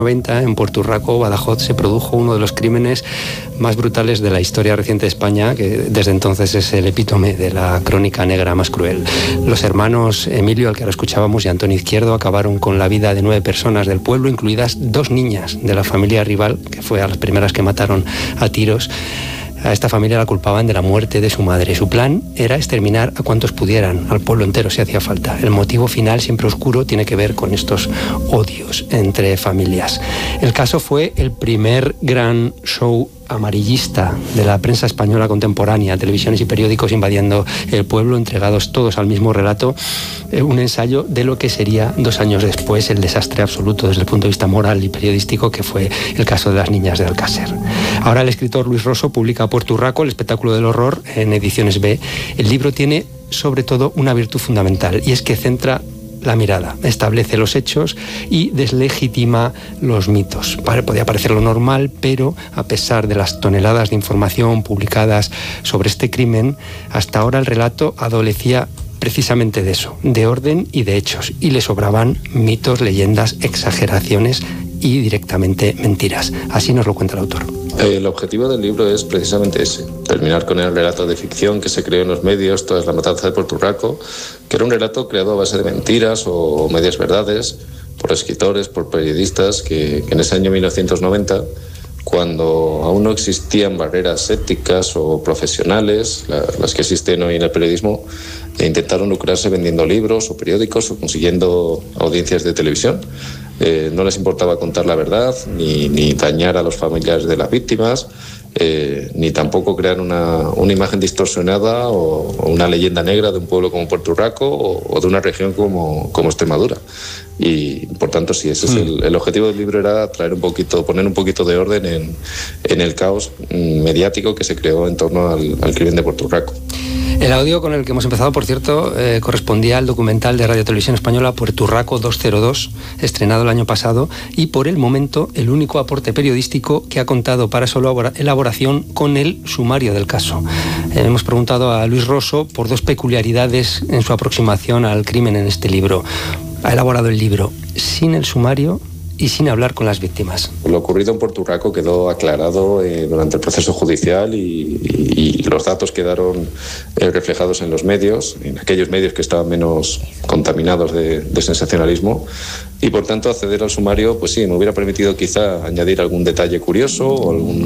90, en Puerto Urraco, Badajoz, se produjo uno de los crímenes más brutales de la historia reciente de España, que desde entonces es el epítome de la crónica negra más cruel. Los hermanos Emilio, al que ahora escuchábamos, y Antonio Izquierdo acabaron con la vida de 9 personas del pueblo, incluidas 2 niñas de la familia rival, que fue a las primeras que mataron a tiros. A esta familia la culpaban de la muerte de su madre. Su plan era exterminar a cuantos pudieran, al pueblo entero si hacía falta. El motivo final, siempre oscuro, tiene que ver con estos odios entre familias. El caso fue el primer gran show amarillista de la prensa española contemporánea, televisiones y periódicos invadiendo el pueblo, entregados todos al mismo relato, un ensayo de lo que sería 2 años después el desastre absoluto desde el punto de vista moral y periodístico que fue el caso de las niñas de Alcácer. Ahora el escritor Luis Rosso publica Puerto Urraco, el espectáculo del horror, en Ediciones B. El libro tiene sobre todo una virtud fundamental, y es que centra la mirada, establece los hechos y deslegitima los mitos. Podía parecer lo normal, pero a pesar de las toneladas de información publicadas sobre este crimen, hasta ahora el relato adolecía precisamente de eso, de orden y de hechos, y le sobraban mitos, leyendas, exageraciones y directamente mentiras. Así nos lo cuenta el autor. El objetivo del libro es precisamente ese, terminar con el relato de ficción que se creó en los medios tras la matanza de Puerto Urraco, que era un relato creado a base de mentiras o medias verdades por escritores, por periodistas que en ese año 1990, cuando aún no existían barreras éticas o profesionales, las que existen hoy en el periodismo, intentaron lucrarse vendiendo libros o periódicos o consiguiendo audiencias de televisión. No les importaba contar la verdad, ni dañar a los familiares de las víctimas, ni tampoco crear una imagen distorsionada o una leyenda negra de un pueblo como Puerto Urraco o de una región como Extremadura. Y por tanto, sí, ese es el objetivo del libro, era poner un poquito de orden en el caos mediático que se creó en torno al crimen de Puerto Urraco. El audio con el que hemos empezado, por cierto, correspondía al documental de Radio Televisión Española Puerto Urraco 202, estrenado el año pasado, y por el momento el único aporte periodístico que ha contado para su elaboración con el sumario del caso. Hemos preguntado a Luis Rosso por 2 peculiaridades en su aproximación al crimen en este libro. Ha elaborado el libro sin el sumario y sin hablar con las víctimas. Lo ocurrido en Puerto Urraco quedó aclarado durante el proceso judicial y los datos quedaron reflejados en los medios, en aquellos medios que estaban menos contaminados de sensacionalismo, y por tanto acceder al sumario, pues sí, me hubiera permitido quizá añadir algún detalle curioso o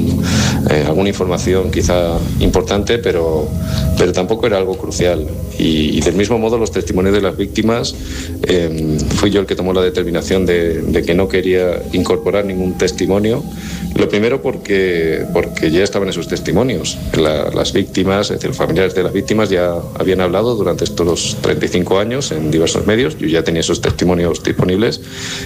alguna información quizá importante, pero tampoco era algo crucial. Y del mismo modo, los testimonios de las víctimas, fui yo el que tomó la determinación de que no quería incorporar ningún testimonio. Lo primero porque ya estaban esos testimonios. Las víctimas, es decir, los familiares de las víctimas ya habían hablado durante estos 35 años en diversos medios. Yo ya tenía esos testimonios disponibles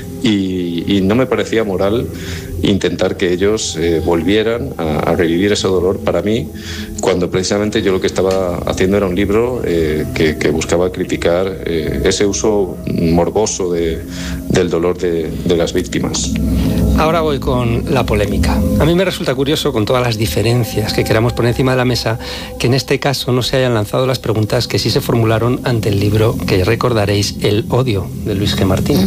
y no me parecía moral intentar que ellos volvieran a revivir ese dolor para mí, cuando precisamente yo lo que estaba haciendo era un libro que buscaba criticar ese uso morboso del dolor de las víctimas. Ahora voy con la polémica. A mí me resulta curioso, con todas las diferencias que queramos poner encima de la mesa, que en este caso no se hayan lanzado las preguntas que sí se formularon ante el libro, que recordaréis, El odio, de Luis G. Martín.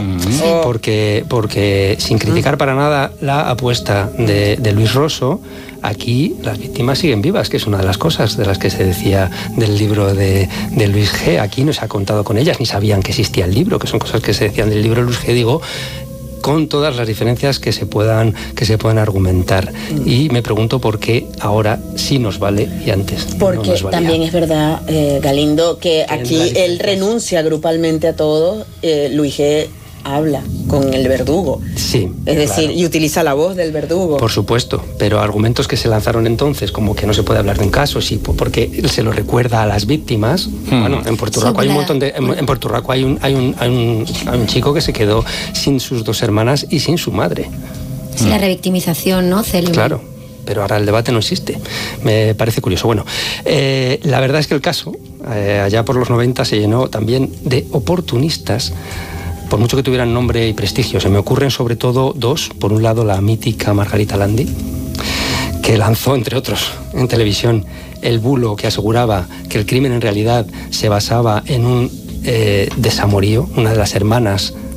Porque sin criticar para nada la apuesta de Luis Rosso, aquí las víctimas siguen vivas, que es una de las cosas de las que se decía del libro de Luis G. Aquí no se ha contado con ellas, ni sabían que existía el libro, que son cosas que se decían del libro de Luis G., digo, con todas las diferencias que se puedan argumentar. Y me pregunto por qué ahora sí nos vale y antes porque no nos valía. También es verdad, Galindo, que aquí él renuncia grupalmente a todo. Luis G. habla con el verdugo. Sí, es decir, claro. Y utiliza la voz del verdugo. Por supuesto, pero argumentos que se lanzaron entonces, como que no se puede hablar de un caso, sí, porque él se lo recuerda a las víctimas. Bueno, en Puerto Urraco hay un montón de... En Puerto Urraco hay un chico que se quedó sin sus 2 hermanas y sin su madre. Sí, la revictimización, ¿no? Célebre. Claro, pero ahora el debate no existe. Me parece curioso. Bueno, la verdad es que el caso, allá por los 90, se llenó también de oportunistas, por mucho que tuvieran nombre y prestigio. Se me ocurren sobre todo 2. Por un lado, la mítica Margarita Landi, que lanzó, entre otros, en televisión el bulo que aseguraba que el crimen en realidad se basaba en un desamorío. Una de las hermanas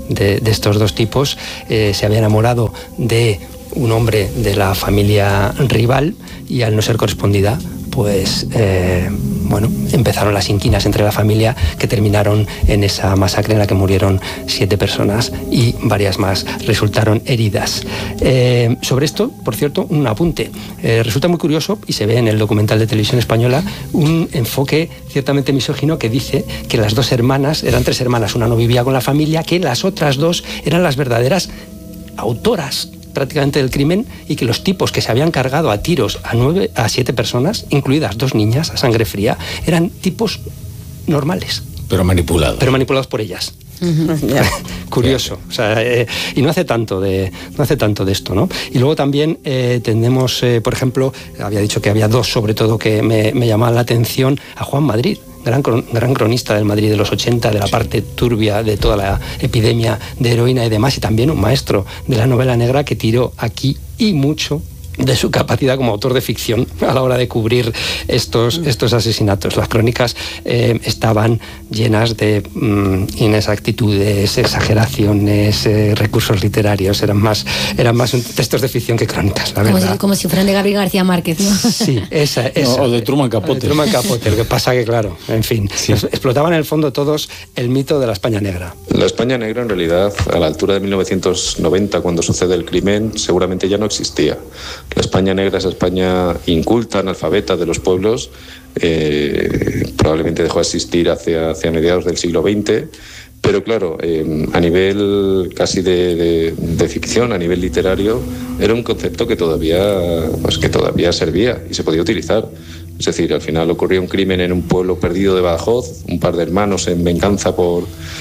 de estos dos tipos. Se había enamorado de un hombre de la familia rival y al no ser correspondida, pues empezaron las inquinas entre la familia que terminaron en esa masacre en la que murieron 7 personas y varias más resultaron heridas. Sobre esto, por cierto, un apunte. Resulta muy curioso, y se ve en el documental de Televisión Española, un enfoque ciertamente misógino que dice que las 2 hermanas, eran 3 hermanas, una no vivía con la familia, que las otras 2 eran las verdaderas autoras prácticamente del crimen, y que los tipos que se habían cargado a tiros a 7 personas, incluidas 2 niñas a sangre fría, eran tipos normales. Pero manipulados por ellas. Curioso, o sea, y no hace tanto de esto, ¿no? Y luego también tenemos, por ejemplo, había dicho que había 2 sobre todo que me llamaban la atención, a Juan Madrid, gran cronista del Madrid de los 80, de la parte turbia de toda la epidemia de heroína y demás, y también un maestro de la novela negra que tiró aquí y mucho de su capacidad como autor de ficción a la hora de cubrir estos asesinatos. Las crónicas estaban llenas de inexactitudes, exageraciones, recursos literarios. Eran más textos de ficción que crónicas, la verdad. Como si fueran de Gabriel García Márquez, ¿no? Sí, esa. O de Truman Capote. Lo que pasa que, claro, en fin, sí. Explotaban en el fondo todos el mito de la España negra. La España negra, en realidad, a la altura de 1990, cuando sucede el crimen, seguramente ya no existía. La España negra, esa España inculta, analfabeta de los pueblos, probablemente dejó de existir hacia mediados del siglo XX, pero claro, a nivel casi de ficción, a nivel literario, era un concepto que todavía servía y se podía utilizar. Es decir, al final ocurrió un crimen en un pueblo perdido de Badajoz, un par de hermanos en venganza por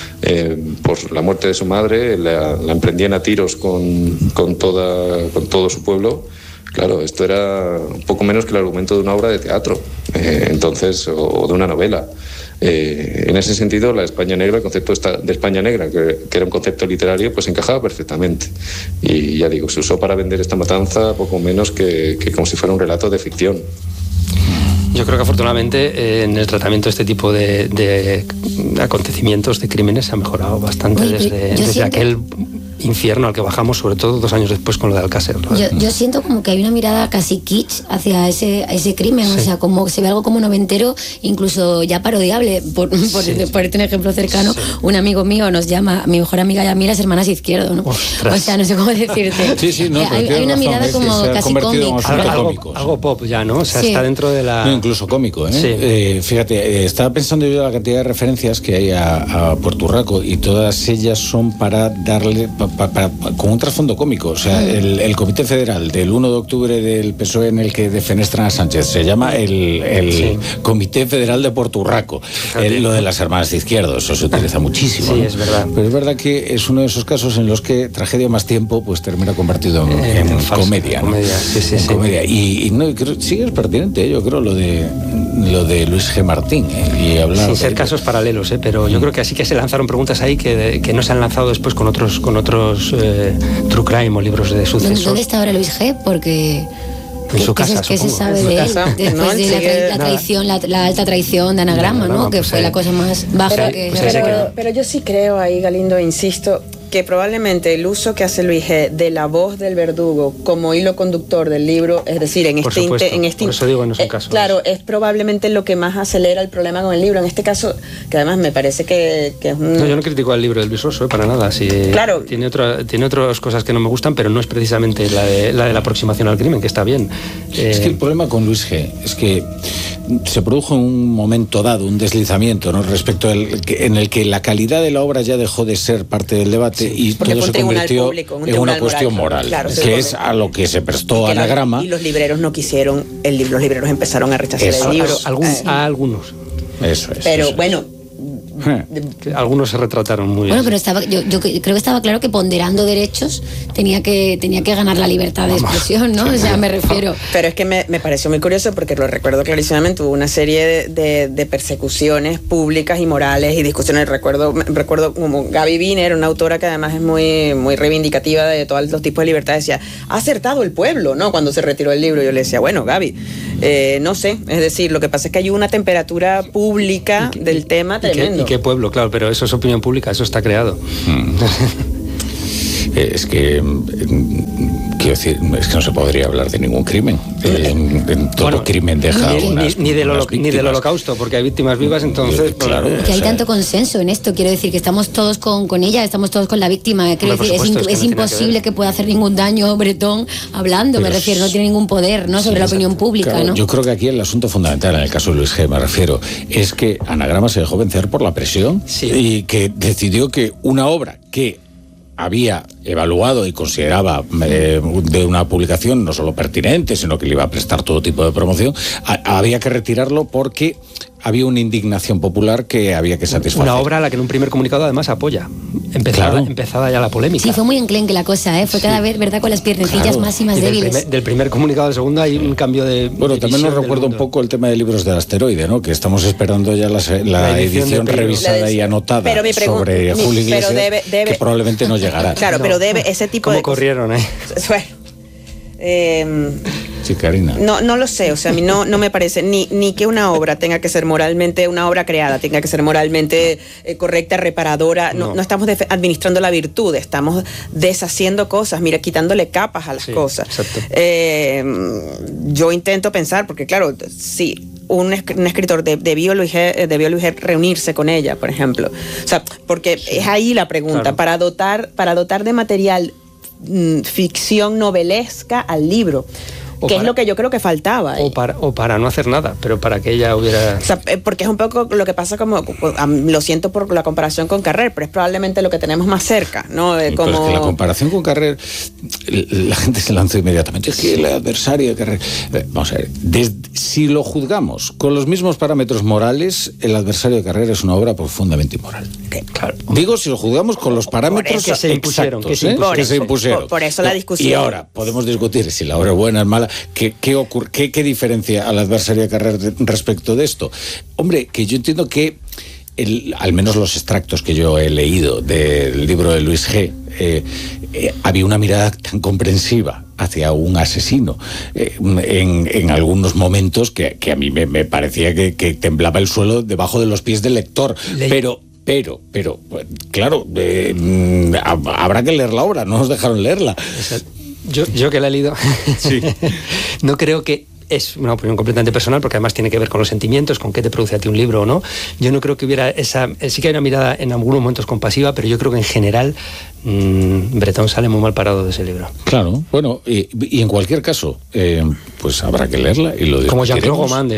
la muerte de su madre, la emprendían a tiros con todo su pueblo. Claro, esto era un poco menos que el argumento de una obra de teatro, o de una novela. En ese sentido, la España negra, el concepto de España negra, que era un concepto literario, pues encajaba perfectamente. Y ya digo, se usó para vender esta matanza poco menos que como si fuera un relato de ficción. Yo creo que afortunadamente en el tratamiento de este tipo de acontecimientos, de crímenes, se ha mejorado bastante desde aquel infierno al que bajamos, sobre todo 2 años después con lo de Alcácer. Yo siento como que hay una mirada casi kitsch hacia ese crimen, sí. O sea, como se ve algo como noventero, incluso ya parodiable. Por un ejemplo cercano, sí. Un amigo mío nos llama, mi mejor amiga y a mí, las hermanas Izquierdo, ¿no? Ostras. O sea, no sé cómo decirte. Sí, no, hay una mirada como casi cómic. Algo pop ya, ¿no? O sea, sí. Está dentro de la... No, incluso cómico, ¿eh? Sí. Fíjate, estaba pensando yo la cantidad de referencias que hay a Puerto Urraco, y todas ellas son para darle... con un trasfondo cómico. O sea, el Comité Federal del 1 de octubre del PSOE, en el que defenestran a Sánchez, se llama el Comité Federal de Puerto Urraco. Lo de las hermanas de Izquierdo, eso se utiliza muchísimo. Sí, ¿no? es verdad. Pero es verdad que es uno de esos casos en los que tragedia más tiempo pues termina convertido en comedia, ¿no? Comedia. Y no, sí es pertinente, yo creo, lo de Luis G. Martín, y hablar sin ser casos paralelos, pero yo creo que así que se lanzaron preguntas ahí que no se han lanzado después con otros true crime o libros de sucesos. ¿Dónde está ahora Luis G? Porque... En su casa, ¿Qué se sabe de él? Después de la traición, la alta traición de Anagrama, ¿no? Que fue la cosa más baja que... Pero yo sí creo ahí, Galindo, insisto, que probablemente el uso que hace Luis G. de la voz del verdugo como hilo conductor del libro, es decir, por eso digo, no son casos. Claro, es probablemente lo que más acelera el problema con el libro. En este caso, que además me parece que es un... No, yo no critico al libro del Visoso, para nada. Sí, claro. Tiene otras cosas que no me gustan, pero no es precisamente la de la aproximación al crimen, que está bien. Es que el problema con Luis G. es que se produjo en un momento dado un deslizamiento, ¿no? Respecto en el que la calidad de la obra ya dejó de ser parte del debate, y todo se convirtió en una cuestión moral, claro, que es a lo que se prestó Anagrama. Y los libreros no quisieron los libreros empezaron a rechazar el libro. A algunos. Eso es. Pero bueno... Algunos se retrataron muy bien. Bueno, pero yo creo que estaba claro que ponderando derechos tenía que ganar la libertad de expresión, ¿no? O sea, me refiero. Pero es que me pareció muy curioso porque lo recuerdo clarísimamente. Hubo una serie de persecuciones públicas y morales y discusiones. Recuerdo como Gaby Wiener, una autora que además es muy, muy reivindicativa de todos los tipos de libertad, decía, ha acertado el pueblo, ¿no? Cuando se retiró el libro, yo le decía, bueno, Gaby, no sé, es decir, lo que pasa es que hay una temperatura pública del tema tremendo. qué pueblo, claro, pero eso es opinión pública, eso está creado. Es que, quiero decir, es que no se podría hablar de ningún crimen. Todo crimen deja ni del holocausto, porque hay víctimas vivas, entonces... Claro, que hay tanto consenso en esto, quiero decir, que estamos todos con ella, estamos todos con la víctima. Quiero decir, es imposible que pueda hacer ningún daño Bretón hablando, me refiero, no tiene ningún poder, ¿no?, sobre la opinión pública, claro, ¿no? Yo creo que aquí el asunto fundamental, en el caso de Luis G, me refiero, es que Anagrama se dejó vencer por la presión y que decidió que una obra que había evaluado y consideraba de una publicación no solo pertinente, sino que le iba a prestar todo tipo de promoción, había que retirarlo porque había una indignación popular que había que satisfacer. Una obra a la que en un primer comunicado además apoya. Empezada ya la polémica. Sí, fue muy enclenque la cosa, fue cada vez, ¿verdad?, con las piernecillas más y más débiles. Del primer comunicado al segundo hay un cambio de... Bueno, también nos recuerda un poco el tema de Libros del Asteroide, ¿no?, que estamos esperando ya la edición revisada y anotada sobre Julio Iglesias, que probablemente no llegará. Claro, pero debe ese tipo de... ¿Cómo corrieron, Sí, Karina. No lo sé, o sea, a mí no me parece ni que una obra tenga que ser moralmente, una obra creada tenga que ser moralmente correcta, reparadora. No estamos administrando la virtud, estamos deshaciendo cosas, mira, quitándole capas a las cosas. Yo intento pensar, porque claro, sí, un escritor debió Luis G reunirse con ella, por ejemplo. O sea, porque es ahí la pregunta, claro. para dotar de material ficción novelesca al libro, que es lo que yo creo que faltaba. O para no hacer nada, pero para que ella hubiera... O sea, porque es un poco lo que pasa, como lo siento por la comparación con Carrer, pero es probablemente lo que tenemos más cerca, ¿no? Pero es que la comparación con Carrer, la gente se lanzó inmediatamente. Es que el adversario de Carrer... Vamos a ver, si lo juzgamos con los mismos parámetros morales, el adversario de Carrer es una obra profundamente inmoral. Claro. Digo, si lo juzgamos con los parámetros que se impusieron. Por eso la discusión. Y ahora podemos discutir si la obra es buena o es mala. ¿Qué ocurre? ¿Qué diferencia al adversario de Carrer respecto de esto? Hombre, que yo entiendo que al menos los extractos que yo he leído del libro de Luis G, había una mirada tan comprensiva hacia un asesino en algunos momentos que a mí me parecía que temblaba el suelo debajo de los pies del lector. Pero, claro, habrá que leer la obra, no nos dejaron leerla. Yo que la he leído, no creo que... Es una opinión completamente personal, porque además tiene que ver con los sentimientos, con qué te produce a ti un libro o no. Yo no creo que hubiera esa... Sí que hay una mirada en algunos momentos compasiva, pero yo creo que en general Bretón sale muy mal parado de ese libro. Claro, bueno, y en cualquier caso, pues habrá que leerla y lo como Jean-Claude Goman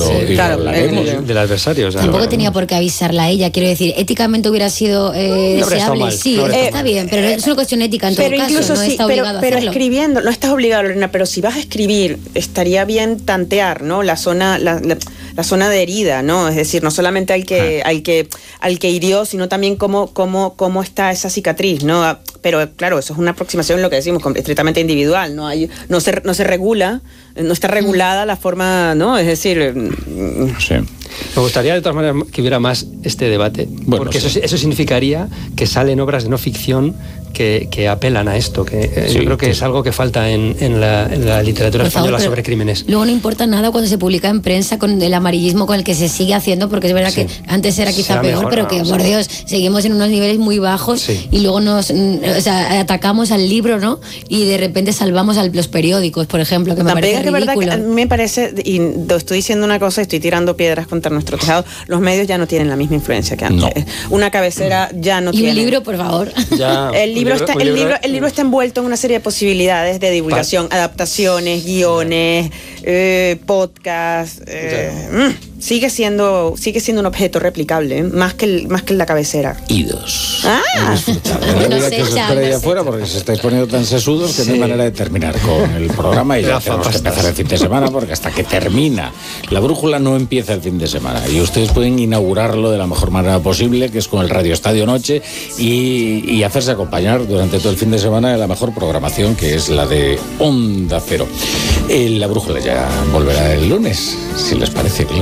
del adversario. O sea, tampoco tenía por qué avisarla a ella, quiero decir, éticamente hubiera sido deseable. Sí, está bien, pero es una cuestión ética en todo caso, incluso no está obligado a hacerlo. Pero escribiendo, no estás obligado, Lorena, pero si vas a escribir, estaría bien tantear, ¿no?, la zona de herida, ¿no? Es decir, no solamente al que hirió, sino también cómo está esa cicatriz, ¿no? Pero claro, eso es una aproximación, lo que decimos, estrictamente individual, no se regula, no está regulada la forma, ¿no? Es decir... Sí. Me gustaría de todas maneras que hubiera más este debate, porque eso significaría que salen obras de no ficción que apelan a esto, que yo creo que es algo que falta en la literatura española sobre crímenes. Luego no importa nada cuando se publica en prensa con el amarillismo con el que se sigue haciendo, porque es verdad que antes era quizá peor, pero que, por Dios, seguimos en unos niveles muy bajos y luego atacamos al libro, ¿no? Y de repente salvamos a los periódicos, por ejemplo, que me parece ridículo. Es verdad que a mí me parece, y estoy diciendo una cosa, estoy tirando piedras contra nuestro tejado, los medios ya no tienen la misma influencia que antes. No. Una cabecera ya no tiene. Y un libro, por favor. El libro está envuelto en una serie de posibilidades de divulgación, adaptaciones, guiones, podcasts. Sigue siendo un objeto replicable, más que la cabecera. Idos. Que os espere allá afuera, porque se estáis poniendo tan sesudos que no hay manera de terminar con el programa, y ya tenemos que empezar el fin de semana, porque hasta que termina la brújula no empieza el fin de semana, y ustedes pueden inaugurarlo de la mejor manera posible, que es con el Radio Estadio Noche, y hacerse acompañar durante todo el fin de semana de la mejor programación, que es la de Onda Cero. La brújula ya volverá el lunes, si les parece, claro.